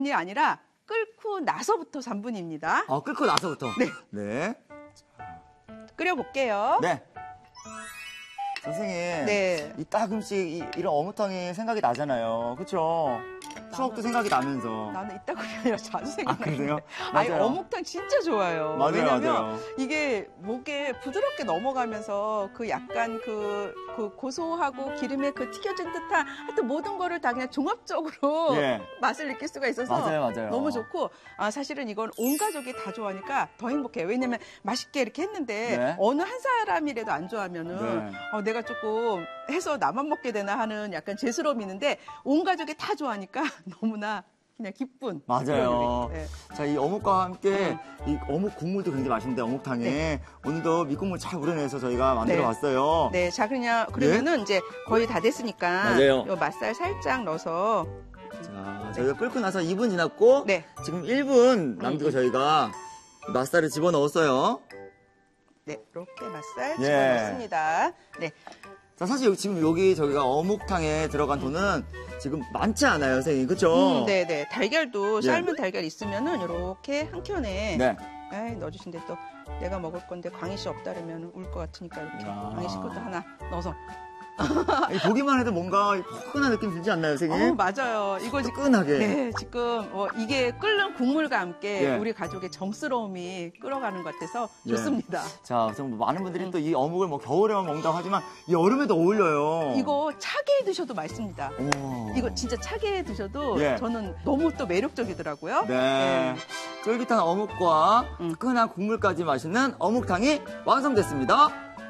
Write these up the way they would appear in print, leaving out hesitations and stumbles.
이 아니라 끓고 나서부터 3분입니다. 끓고 나서부터? 네. 네. 끓여볼게요. 네. 선생님. 네. 이 따끔씩 이런 어묵탕이 생각이 나잖아요. 그쵸? 추억도 생각이 나면서. 나는 이따구리 아니라 자주 생각나는데. 그래요? 아니, 맞아요. 어묵탕 진짜 좋아요. 맞아요, 왜냐면 맞아요. 이게 목에 부드럽게 넘어가면서 그 약간 그 고소하고 기름에 그 튀겨진 듯한 하여튼 모든 거를 다 그냥 종합적으로 예. 맛을 느낄 수가 있어서 맞아요. 너무 좋고 사실은 이건 온 가족이 다 좋아하니까 더 행복해요. 왜냐면 맛있게 이렇게 했는데 네. 어느 한 사람이라도 안 좋아하면은 네. 내가 조금 해서 나만 먹게 되나 하는 약간 죄스러움이 있는데 온 가족이 다 좋아하니까 너무나 그냥 기쁜. 맞아요. 네. 자, 이 어묵과 함께 이 어묵 국물도 굉장히 맛있는데 어묵탕에 네. 오늘도 밑국물 잘 우려내서 저희가 만들어 봤어요. 네, 자 그러면은 이제 거의 다 됐으니까 맞아요. 요 맛살 살짝 넣어서 자, 저희가 끓고 나서 2분 지났고 네. 지금 1분 남기고 저희가 맛살을 집어넣었어요. 네, 이렇게 맛살 예. 집어넣습니다. 네. 자, 사실 지금 저기가 어묵탕에 들어간 돈은 지금 많지 않아요, 선생님. 그쵸? 네. 달걀도 예. 삶은 달걀 있으면은 이렇게 한 켠에 네. 넣어주신데 또 내가 먹을 건데 광희 씨 없다 그러면 울 것 같으니까 이렇게 야. 광희 씨 것도 하나 넣어서. 보기만 해도 뭔가 포근한 느낌 들지 않나요, 선생님? 맞아요. 이거 지금 뜨끈하게. 네, 지금 이게 끓는 국물과 함께 예. 우리 가족의 정스러움이 끓어가는 것 같아서 예. 좋습니다. 자, 정말 많은 분들이 또 이 어묵을 겨울에만 먹는다고 하지만 여름에도 어울려요. 이거 차게 드셔도 맛있습니다. 어머. 이거 진짜 차게 드셔도 예. 저는 너무 또 매력적이더라고요. 네. 쫄깃한 어묵과 뜨끈한 국물까지 맛있는 어묵탕이 완성됐습니다.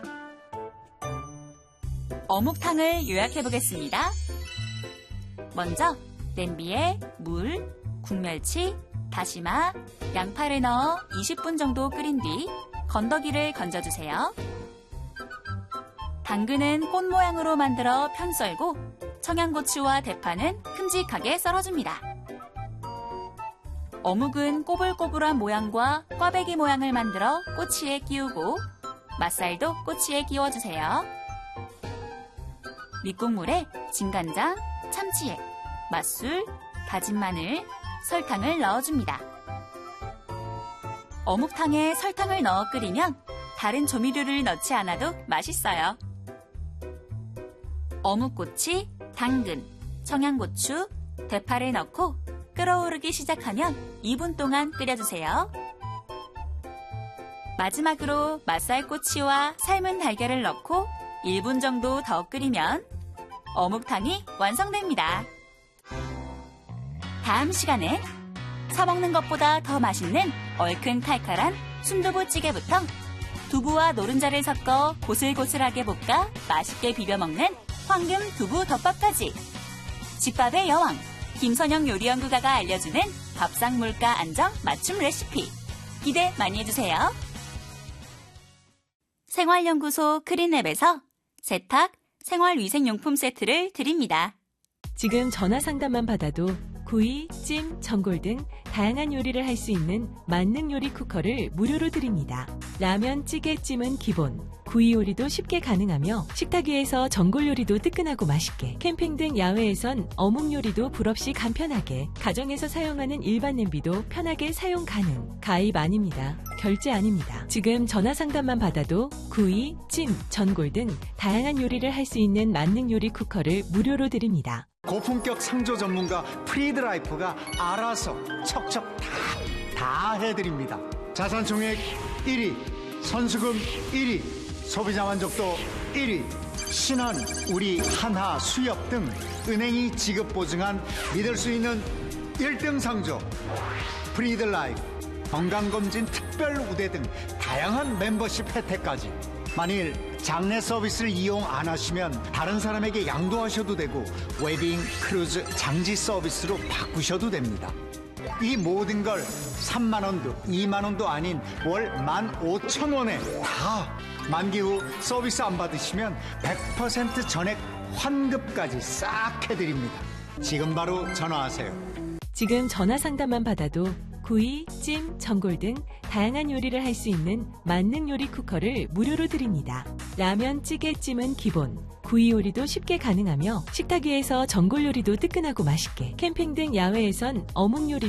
어묵탕을 요약해보겠습니다. 먼저 냄비에 물, 국멸치, 다시마, 양파를 넣어 20분 정도 끓인 뒤 건더기를 건져주세요. 당근은 꽃 모양으로 만들어 편 썰고 청양고추와 대파는 큼직하게 썰어줍니다. 어묵은 꼬불꼬불한 모양과 꽈배기 모양을 만들어 꼬치에 끼우고 맛살도 꼬치에 끼워주세요. 밑국물에 진간장, 참치액, 맛술, 다진 마늘, 설탕을 넣어줍니다. 어묵탕에 설탕을 넣어 끓이면 다른 조미료를 넣지 않아도 맛있어요. 어묵꼬치, 당근, 청양고추, 대파를 넣고 끓어오르기 시작하면 2분 동안 끓여주세요. 마지막으로 맛살꼬치와 삶은 달걀을 넣고 1분 정도 더 끓이면 어묵탕이 완성됩니다. 다음 시간엔 사먹는 것보다 더 맛있는 얼큰 칼칼한 순두부찌개부터 두부와 노른자를 섞어 고슬고슬하게 볶아 맛있게 비벼먹는 황금 두부 덮밥까지 집밥의 여왕 김선영 요리연구가가 알려주는 밥상 물가 안정 맞춤 레시피 기대 많이 해주세요. 생활연구소 크린앱에서 세탁, 생활위생용품 세트를 드립니다. 지금 전화 상담만 받아도 구이, 찜, 전골 등 다양한 요리를 할 수 있는 만능 요리 쿠커를 무료로 드립니다. 라면, 찌개, 찜은 기본, 구이 요리도 쉽게 가능하며 식탁 위에서 전골 요리도 뜨끈하고 맛있게, 캠핑 등 야외에선 어묵 요리도 불 없이 간편하게, 가정에서 사용하는 일반 냄비도 편하게 사용 가능. 가입 아닙니다. 결제 아닙니다. 지금 전화 상담만 받아도 구이, 찜, 전골 등 다양한 요리를 할 수 있는 만능 요리 쿠커를 무료로 드립니다. 고품격 상조 전문가 프리드라이프가 알아서 척척 다 해드립니다. 자산 총액 1위, 선수금 1위, 소비자 만족도 1위, 신한, 우리, 한하, 수협 등 은행이 지급 보증한 믿을 수 있는 1등 상조 프리드라이프, 건강검진 특별 우대 등 다양한 멤버십 혜택까지. 만일 장례 서비스를 이용 안 하시면 다른 사람에게 양도하셔도 되고 웨딩, 크루즈, 장지 서비스로 바꾸셔도 됩니다. 이 모든 걸 3만 원도 2만 원도 아닌 월 15,000원에 다 만기 후 서비스 안 받으시면 100% 전액 환급까지 싹 해드립니다. 지금 바로 전화하세요. 지금 전화 상담만 받아도 구이, 찜, 전골 등 다양한 요리를 할 수 있는 만능 요리 쿠커를 무료로 드립니다. 라면, 찌개, 찜은 기본, 구이 요리도 쉽게 가능하며 식탁 위에서 전골 요리도 뜨끈하고 맛있게, 캠핑 등 야외에선 어묵 요리